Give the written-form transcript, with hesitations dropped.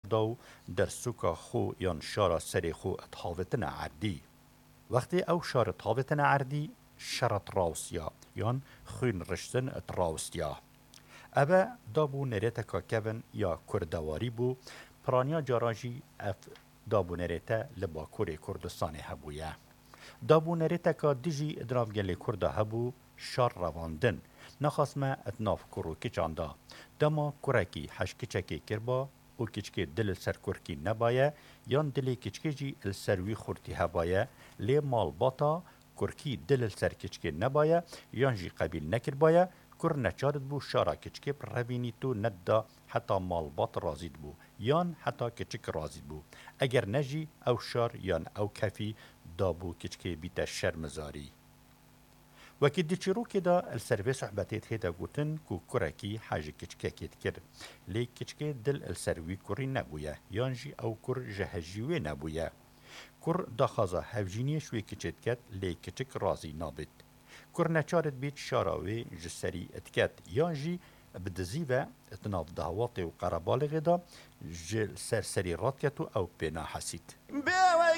دا و در سوکا خو یان شارا سری خو اتحاوتن عردی. وقتی او شار اتحاوتن عردی شرط راوسیا یان خوین رشتن ات راوسیا. اوه دابو نریتا کون یا کردواری بو پرانیا جاراجی اف دابو نریتا لباکور کردستان هبویه. دابو نریتا که دیجی ادراف گلی کرده هبو شار رواندن نخاسمه اتناف کرو کچاندا. دما کرکی حش کچکی کربا او کچکی دل سر کرکی نبایه یان دلی کچکی جی السروی خورتی هبایه لی مال باتا کرکی دل سر کچکی نبایه یان جی قبیل نکر بایه کر نچارد بو شارا کچکی پر روینی تو نددا حتی مال بات رازید بو یان حتی کچک رازید بو اگر نجی او شار یان او کفی دابو کچکی بیتا شرمزاری. وکی دی چیروکی دا السروی صحبتیت هیدا گوتن کو کرکی حاج کچککیت کرد. لی کچکی دل السروی کری نبویه یانجی او کر جهجیوی نبویه. کر داخازا هفجینی شوی کچت کت لی کچک رازی نابد. کر نچارت بیت شاراوی جسری اتکت یانجی بدزیوه اتناف دهوات و قربالغ دا جل سرسری رات کتو او پینا حسید.